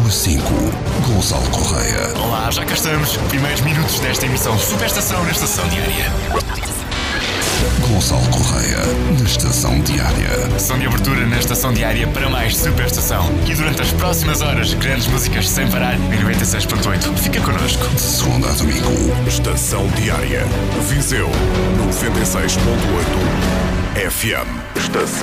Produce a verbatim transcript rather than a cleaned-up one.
número cinco, Gonçalo Correia. Olá, já cá estamos. Primeiros minutos desta emissão Superestação na Estação Diária. Gonçalo Correia, na Estação Diária. Som de abertura na Estação Diária para mais Superestação. E durante as próximas horas, grandes músicas sem parar em noventa e seis ponto oito. Fica connosco. De segunda a domingo. Estação Diária. Viseu noventa e seis ponto oito F M. Estação